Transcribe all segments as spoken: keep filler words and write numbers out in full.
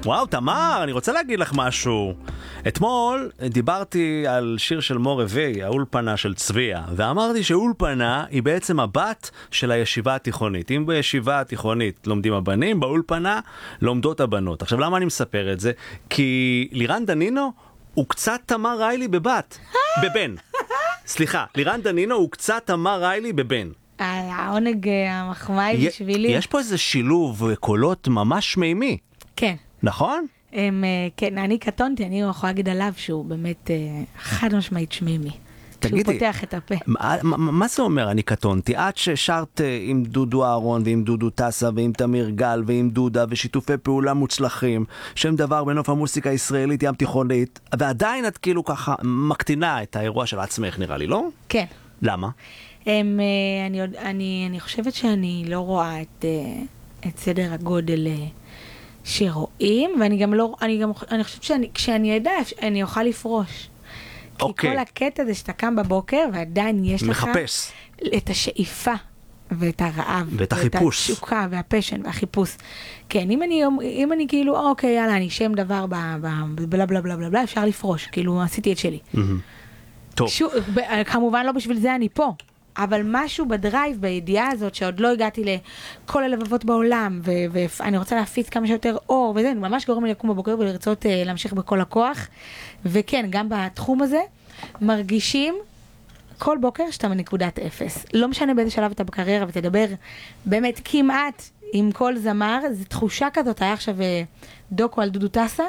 וואו, תמר, אני רוצה להגיד לך משהו. אתמול דיברתי על שיר של מור רבי, האולפנה של צביה, ואמרתי שאולפנה היא בעצם הבת של הישיבה התיכונית. אם בישיבה התיכונית לומדים הבנים, באולפנה לומדות הבנות. עכשיו, למה אני מספר את זה? כי לירן דנינו הוא קצת תמר ריילי בבת. בבן. סליחה, לירן דנינו הוא קצת תמר ריילי בבן. העונג המחמאה היא בשבילי. יש פה איזה שילוב קולות ממש מימי. כן. נכון? הם, כן, אני קטונתי, אני יכולה להגיד עליו שהוא באמת חד משמעית שמימי. תגידי, שהוא פותח את הפה. מה, מה זה אומר אני קטונתי? עד ששרת עם דודו אהרון ועם דודו טסה ועם תמיר גל ועם דודה ושיתופי פעולה מוצלחים, שם דבר בנוף המוסיקה הישראלית ים תיכונית, ועדיין את כאילו ככה מקטינה את האירוע של עצמך, נראה לי, לא? כן. למה? הם, אני, אני, אני חושבת שאני לא רואה את, את סדר הגודל שרואים, ואני גם לא, אני גם, אני חושבת שאני, כשאני אדע, אני אוכל לפרוש. כי אוקיי. כל הקטע זה שאתה קם בבוקר, ועדיין יש לך מחפש. את השאיפה, ואת הרעב, ואת החיפוש. ואת התשוקה, והפשן, והחיפוש. כן, אם אני, אם אני כאילו, אוקיי, יאללה, אני שם דבר בלה בלה בלה בלה, אפשר לפרוש, כאילו, עשיתי את שלי. טוב. כמובן לא בשביל זה אני פה. אבל משהו בדרייב, בידיעה הזאת, שעוד לא הגעתי לכל הלבבות בעולם, ואני רוצה להפיץ כמה שיותר אור, וזה ממש גורם לי לקום בבוקר ולרצות להמשיך בכל הכוח. וכן, גם בתחום הזה, מרגישים כל בוקר שאתה מנקודת אפס. לא משנה באיזה שלב אתה בקריירה, ותדבר באמת כמעט עם כל זמר, זו תחושה כזאת. היה עכשיו דוקו על דודו טסה,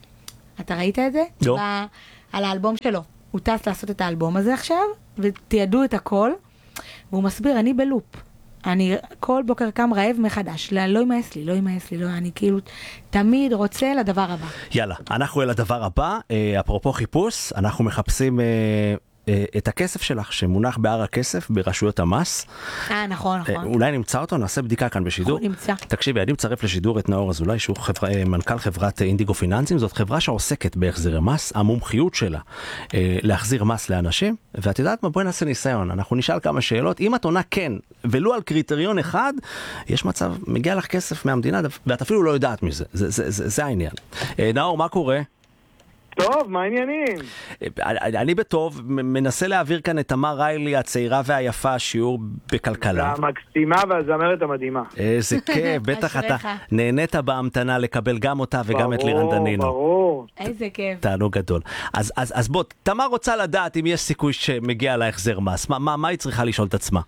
אתה ראית את זה? לא. על האלבום שלו. הוא טס לעשות את האלבום הזה עכשיו, ותיעדו את הכל, והוא מסביר, אני בלופ. אני כל בוקר קם רעב מחדש. לא, לא ימאס לי, לא ימאס לי, לא, אני כאילו תמיד רוצה לדבר הבא. יאללה, אנחנו אל הדבר הבא. אה, אפרופו חיפוש, אנחנו מחפשים אה, אה, את הכסף שלך, שמונח בהר הכסף ברשויות המס. אה, נכון, נכון. אה, אולי נמצא אותו, נעשה בדיקה כאן בשידור. הוא נמצא. תקשיבי, אני מצרף לשידור את נאור אזולאי, שהוא חברה, אה, מנכ"ל חברת אינדיגו פיננסים. זאת חברה שעוסקת בהחזרי מס. המומחיות שלה אה, להחזיר מס לאנשים. ואת יודעת מה? בואי נעשה ניסיון. אנחנו נשאל כמה שאלות. אם את עונה כן, ולו על קריטריון אחד, יש מצב, מגיע לך כסף מהמדינה, ואת אפילו לא יודעת מזה. זה, זה, זה, זה העניין. אה, נאור, מה קורה? טוב, מה העניינים? אני, אני בטוב, מנסה להעביר כאן את תמר ריילי, הצעירה והיפה, שיעור בכלכלה. המקסימה והזמרת המדהימה. איזה כיף, בטח אתה נהנית בהמתנה לקבל גם אותה וגם את לירן דנינו. ברור, ברור. איזה כיף. תענוג גדול. אז, אז, אז בוא, תמר רוצה לדעת אם יש סיכוי שמגיע לה החזר מס. מה, מה, מה היא צריכה לשאול את עצמה?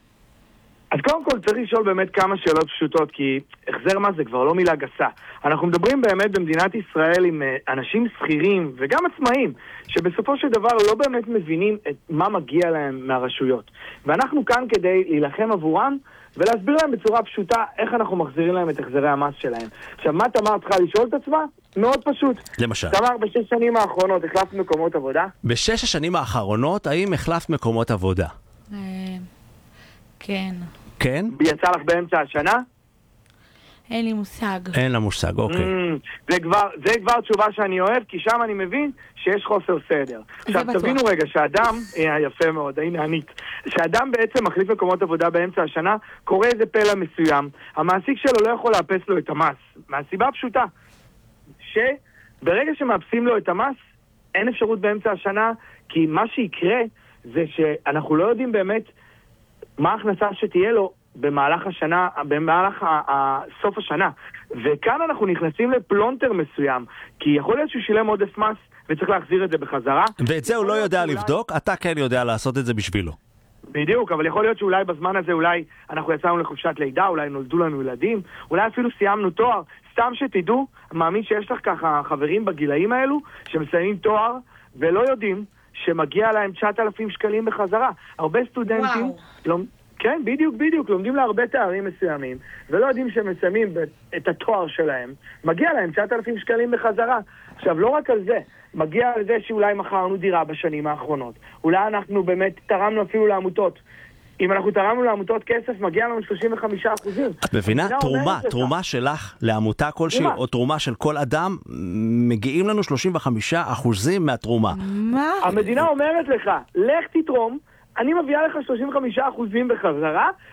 אז קודם כל צריך לשאול באמת כמה שאלות פשוטות, כי החזר מס זה כבר לא מילה גסה. אנחנו מדברים באמת במדינת ישראל עם אנשים שכירים וגם עצמאים, שבסופו של דבר לא באמת מבינים את מה מגיע להם מהרשויות. ואנחנו כאן כדי להילחם עבורם ולהסביר להם בצורה פשוטה איך אנחנו מחזירים להם את החזרי המס שלהם. עכשיו, מה תמר צריכה לשאול את עצמה? מאוד פשוט. למשל. תמר, בשש שנים האחרונות החלפת מקומות עבודה? בשש השנים האחרונות, האם החלפת מקומות עבודה? כן. כן? יצא לך באמצע השנה? אין לי מושג. אין לה מושג, אוקיי. זה כבר, זה כבר תשובה שאני אוהב, כי שם אני מבין שיש חוסר סדר. עכשיו תבינו רגע, שאדם, יפה מאוד, הנה ענית, שאדם בעצם מחליף מקומות עבודה באמצע השנה, קורה איזה פלא מסוים, המעסיק שלו לא יכול לאפס לו את המס, מהסיבה הפשוטה, שברגע שמאפסים לו את המס, אין אפשרות באמצע השנה, כי מה שיקרה זה שאנחנו לא יודעים באמת מה ההכנסה שתהיה לו במהלך השנה, במהלך ה- ה- סוף השנה. וכאן אנחנו נכנסים לפלונטר מסוים, כי יכול להיות שהוא שילם עודף מס וצריך להחזיר את זה בחזרה. ואת זה הוא לא יודע אולי... לבדוק, אתה כן יודע לעשות את זה בשבילו. בדיוק, אבל יכול להיות שאולי בזמן הזה אולי אנחנו יצאנו לחופשת לידה, אולי נולדו לנו ילדים, אולי אפילו סיימנו תואר. סתם שתדעו, מאמין שיש לך ככה חברים בגילאים האלו שמסיימים תואר ולא יודעים שמגיע להם תשעת אלפים שקלים בחזרה. הרבה סטודנטים... לא... כן, בדיוק, בדיוק, לומדים להרבה תארים מסוימים, ולא יודעים שהם מסיימים את התואר שלהם, מגיע להם תשעת אלפים שקלים בחזרה. עכשיו, לא רק על זה, מגיע על זה שאולי מכרנו דירה בשנים האחרונות, אולי אנחנו באמת תרמנו אפילו לעמותות. אם אנחנו תרמנו לעמותות כסף, מגיע לנו שלושים וחמישה אחוזים. את מבינה? תרומה, תרומה שלך לעמותה כלשהי, או תרומה של כל אדם, מגיעים לנו שלושים וחמישה אחוזים מהתרומה. מה? המדינה אומרת לך, לך תתרום, אני מביאה לך שלושים וחמישה אחוזים בחזרה,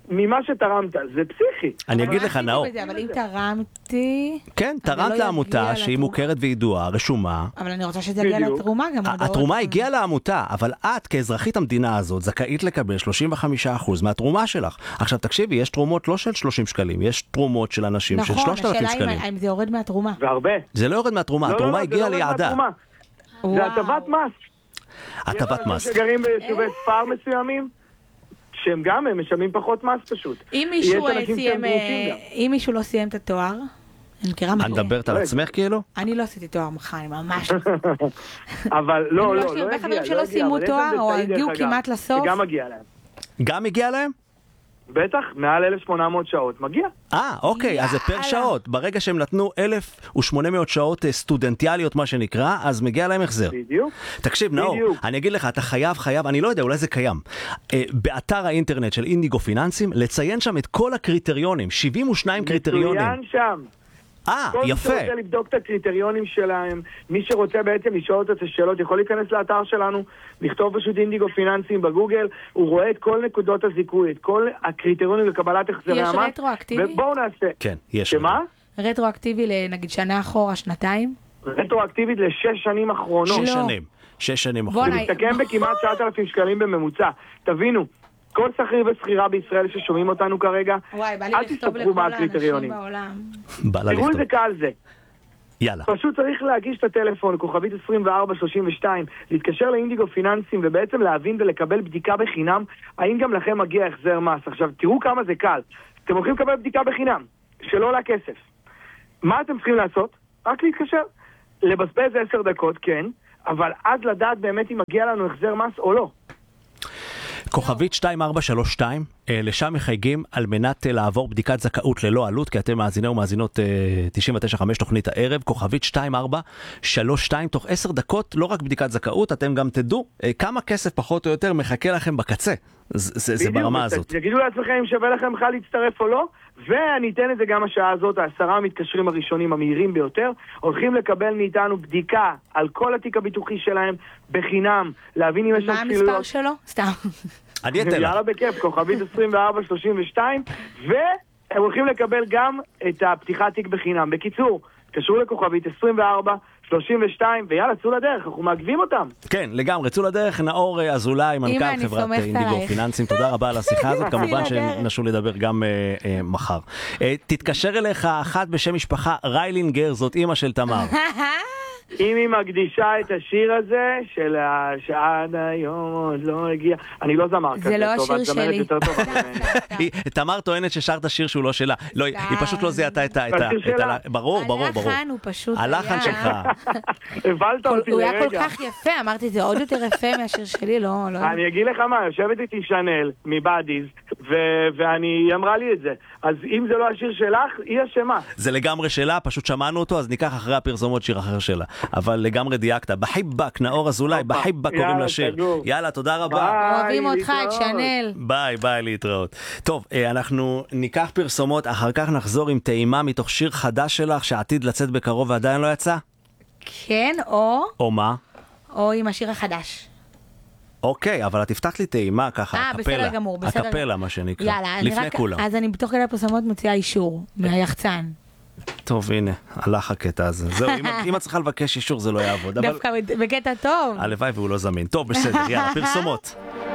ממה שתרמת, זה פסיכי. אני אגיד לך, נאור. אבל אם תרמתי... כן, תרמת לעמותה שהיא מוכרת וידועה, רשומה. אבל אני רוצה שזה יגיע לתרומה גם. התרומה הגיעה לעמותה, אבל את כאזרחית המדינה הזאת זכאית לקבל שלושים וחמישה אחוז מהתרומה שלך. עכשיו תקשיבי, יש תרומות לא של שלושים שקלים, יש תרומות של אנשים של שלושת אלפים שקלים. נכון, השאלה אם זה יורד מהתרומה. והרבה. זה לא יורד מהתרומה, התרומה הגיעה ליעדה. זה הטבת מס. הטבת מס. יש שגרים ביישובי ספר מסוימים, שהם גם הם משלמים פחות מס פשוט. אם מישהו סיים, אם מישהו לא סיים את התואר, אני מכירה מה אני מדברת על עצמך כאילו? אני לא עשיתי תואר מחר, אני ממש אבל לא, לא, לא הגיע. הרבה חברים שלא סיימו תואר, או הגיעו כמעט לסוף. שגם מגיע להם. גם מגיע להם? בטח, מעל אלף ושמונה מאות שעות מגיע. אה, אוקיי, אז זה פר שעות. ברגע שהם נתנו אלף ושמונה מאות שעות סטודנטיאליות, מה שנקרא, אז מגיע להם החזר. בדיוק. תקשיב, נאור, אני אגיד לך, אתה חייב, חייב, אני לא יודע, אולי זה קיים. באתר האינטרנט של אינדיגו פיננסים, לציין שם את כל הקריטריונים, שבעים ושניים קריטריונים. מצוין שם. אה, יפה. כל מי שרוצה לבדוק את הקריטריונים שלהם, מי שרוצה בעצם לשאול את השאלות, יכול להיכנס לאתר שלנו, לכתוב פשוט אינדיגו פיננסים בגוגל, הוא רואה את כל נקודות הזיכוי, את כל הקריטריונים לקבלת החזרי המס. יש רטרואקטיבי? ובואו נעשה. כן, יש. שמה? רטרואקטיבי לנגיד שנה אחורה, שנתיים? רטרואקטיבית לשש שנים אחרונות. שש שנים. שש שנים אחרונות. זה מסתכם בכמעט תשעת אלפים שקלים בממוצע. תבינו. כל שכיר וסחירה בישראל ששומעים אותנו כרגע, אל תסתפרו מהקריטריונים. תראו איזה קל זה. יאללה. פשוט צריך להגיש את הטלפון, כוכבית עשרים וארבע שלושים ושתיים, להתקשר לאינדיגו פיננסים ובעצם להבין ולקבל בדיקה בחינם, האם גם לכם מגיע החזר מס. עכשיו, תראו כמה זה קל. אתם הולכים לקבל בדיקה בחינם, שלא עולה כסף. מה אתם צריכים לעשות? רק להתקשר. לבזבז עשר דקות, כן, אבל אז לדעת באמת אם מגיע לנו החזר מס או לא. כוכבית שתיים ארבע שלוש שתיים, לשם מחייגים על מנת לעבור בדיקת זכאות ללא עלות, כי אתם מאזיני ומאזינות תשעים ותשע נקודה חמש תוכנית הערב, כוכבית שתיים ארבע שלוש שתיים, תוך עשר דקות, לא רק בדיקת זכאות, אתם גם תדעו כמה כסף פחות או יותר מחכה לכם בקצה. זה, זה ברמה הזאת. תגידו לעצמכם אם שווה לכם בכלל להצטרף או לא, ואני אתן את זה גם השעה הזאת, העשרה המתקשרים הראשונים המהירים ביותר, הולכים לקבל מאיתנו בדיקה על כל התיק הביטוחי שלהם בחינם, להבין אם יש מה המספר שלו? סתם. אני אתן לה. יאללה בכיף, כוכבית עשרים וארבע שלושים ושתיים, והם הולכים לקבל גם את הפתיחת תיק בחינם. בקיצור, תקשרו לכוכבית עשרים וארבע שלושים ושתיים, ויאללה, צאו לדרך, אנחנו מעכבים אותם. כן, לגמרי, צאו לדרך. נאור אזולאי, מנכ"ל חברת אינדיגו פיננסים, תודה רבה על השיחה הזאת, כמובן שנשו לדבר גם מחר. תתקשר אליך אחת בשם משפחה ריילינגר, זאת אמא של תמר. אם היא מקדישה את השיר הזה, של שעד היום עוד לא הגיע, אני לא זמר כזה. זה לא השיר שלי. תמר טוענת ששרת שיר שהוא לא שלה. לא, היא פשוט לא זיהתה את ה... ברור, ברור, ברור. הלחן הוא פשוט... הלחן שלך. הבלת אותי הוא לרגע. היה כל כך יפה, אמרתי, זה עוד יותר יפה מהשיר שלי, לא... אני אגיד לך מה, יושבת איתי שנל מבאדיז, והיא אמרה לי את זה. אז אם זה לא השיר שלך, היא אשמה. זה לגמרי שלה, פשוט שמענו אותו, אז ניקח אחרי הפרסומות שיר אחר שלה. אבל לגמרי דייקת. בחיבק, נאור אזולאי, בחיבק קוראים לשיר. יאללה, תודה רבה. אוהבים אותך, את שנל. ביי, ביי, להתראות. טוב, אנחנו ניקח פרסומות, אחר כך נחזור עם טעימה מתוך שיר חדש שלך, שעתיד לצאת בקרוב ועדיין לא יצא? כן, או... או מה? או עם השיר החדש. אוקיי, אבל את הבטחת לי טעימה ככה, הקפלה. אה, בסדר גמור, בסדר גמור. הקפלה, מה שנקרא. יאללה, לפני רק, כולם. אז אני בתוך כדי הפרסומות מוציאה אישור מהיחצן. טוב, הנה, הלך הקטע הזה. זהו, אם, אם את צריכה לבקש אישור זה לא יעבוד. דווקא אבל... בקטע טוב. הלוואי והוא לא זמין. טוב, בסדר, יאללה, פרסומות.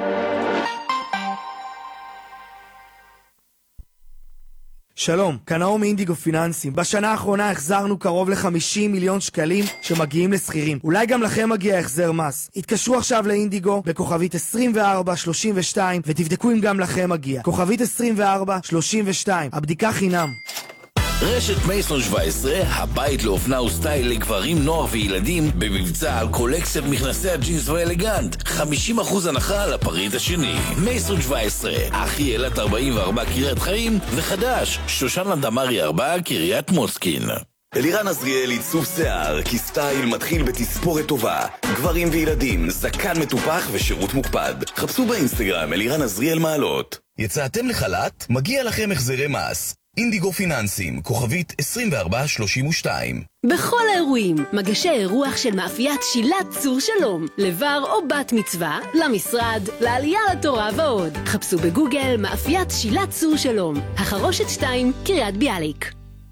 שלום, כאן נאור מאינדיגו פיננסים. בשנה האחרונה החזרנו קרוב ל-חמישים מיליון שקלים שמגיעים לשכירים. אולי גם לכם מגיע החזר מס. התקשרו עכשיו לאינדיגו בכוכבית עשרים וארבע שלושים ושתיים ותבדקו אם גם לכם מגיע. כוכבית עשרים וארבע שלושים ושתיים, הבדיקה חינם. רשת מייסון שבע עשרה, הבית לאופנה וסטייל לגברים, נוער וילדים, במבצע על קולקציית מכנסי הג'ינס והאלגנט, חמישים אחוז הנחה על הפריט השני. מייסון שבע עשרה, אחי אלת ארבעים וארבע קריית חיים, וחדש, שושנה דמרי ארבע קריית מוסקין. אלירן עזריאל עיצוב שיער, כי סטייל מתחיל בתספורת טובה. גברים וילדים, זקן מטופח ושירות מוקפד. חפשו באינסטגרם אלירן עזריאל מעלות. יצאתם לחל"ת? מגיע לכם החזרי מס. אינדיגו פיננסים, כוכבית עשרים וארבע שלושים ושתיים. בכל האירועים, מגשי אירוח של מאפיית שילת צור שלום, לבר או בת מצווה, למשרד, לעלייה לתורה ועוד. חפשו בגוגל מאפיית שילת צור שלום, החרושת שתיים, קריית ביאליק.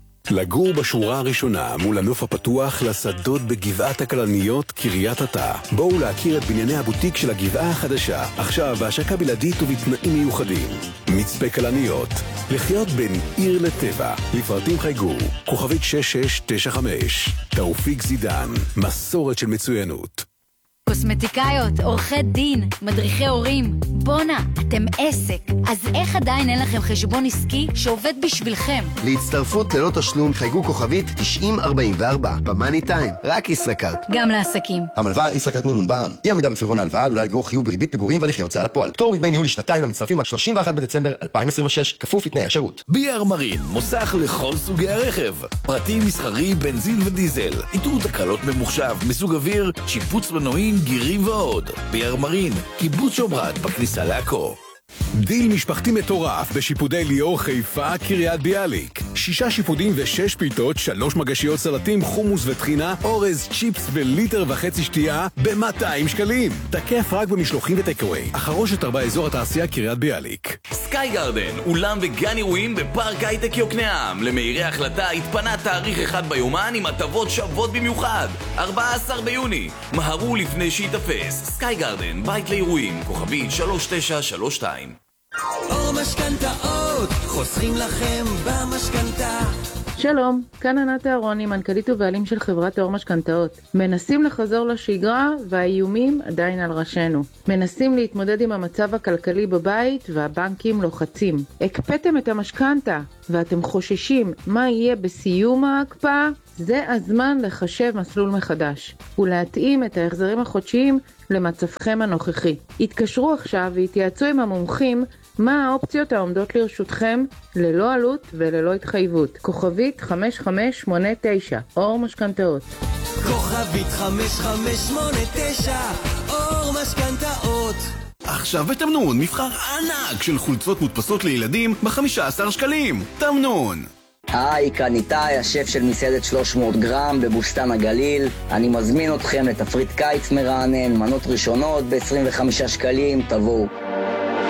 לגור בשורה הראשונה מול הנוף הפתוח לשדות בגבעת הכלניות קריית אתא. בואו להכיר את בנייני הבוטיק של הגבעה החדשה, עכשיו בהשקה בלעדית ובתנאים מיוחדים. מצפה כלניות, לחיות בין עיר לטבע. לפרטים חייגו, כוכבית שש שש תשע חמש. תאופיק זידן, מסורת של מצוינות. קוסמטיקאיות, עורכי דין, מדריכי הורים. בונה, אתם עסק. אז איך עדיין אין לכם חשבון עסקי שעובד בשבילכם? להצטרפות ללא תשלום חייגו כוכבית תשעים ארבעים וארבע. במאני טיים, רק ישראכרט. גם לעסקים. המלווה ישראכרט נון בע"מ. אי עמידה בפירעון ההלוואה עלולה לגרור חיוב בריבית פיגורים והליכי הוצאה לפועל. פטור מדמי ניהול לשנתיים למצטרפים עד שלושים ואחד בדצמבר אלפיים עשרים ושש, כפוף לתנאי השירות. ביאר מרין, מוסך לכל סוגי הרכב. פרטי מסחרי, בנזין ודיזל. איתור תקלות ממוחשב, מסוג אוויר, שיפוץ מנועים, גירים ועוד. ביאר מרין, קיבוץ שומרת בכניסה לעכו. דיל משפחתי מטורף בשיפודי ליאור חיפה קריית ביאליק. שישה שיפודים ושש פיתות, שלוש מגשיות סלטים, חומוס וטחינה, אורז, צ'יפס וליטר וחצי שתייה ב-מאתיים שקלים. תקף רק במשלוחים וטקווי. החרושת ארבע אזור התעשייה קריית ביאליק. סקאי גרדן, אולם וגן אירועים בפארק הייטק יוקנעם. למהירי החלטה התפנה תאריך אחד ביומן עם הטבות שוות במיוחד. ארבעה עשר ביוני. מהרו לפני שיתפס. סקאי גרדן, בית לאירועים, כוכבית שלוש תשע שלוש שתיים. אור משכנתאות, חוסכים לכם במשכנתה. שלום, כאן ענת אהרוני, מנכ"לית ובעלים של חברת אור משכנתאות. מנסים לחזור לשגרה והאיומים עדיין על ראשנו. מנסים להתמודד עם המצב הכלכלי בבית והבנקים לוחצים. הקפאתם את המשכנתה ואתם חוששים מה יהיה בסיום ההקפאה? זה הזמן לחשב מסלול מחדש ולהתאים את ההחזרים החודשיים למצבכם הנוכחי. התקשרו עכשיו והתייעצו עם המומחים מה האופציות העומדות לרשותכם ללא עלות וללא התחייבות. כוכבית חמש חמש שמונה תשע, אור משכנתאות. כוכבית חמש חמש שמונה תשע, אור משכנתאות. עכשיו בתמנון, מבחר ענק של חולצות מודפסות לילדים ב-חמישה עשר שקלים. תמנון. היי, כאן איתי, השף של מסעדת שלוש מאות גרם בבוסתן הגליל. אני מזמין אתכם לתפריט קיץ מרענן, מנות ראשונות ב-עשרים וחמישה שקלים, תבואו.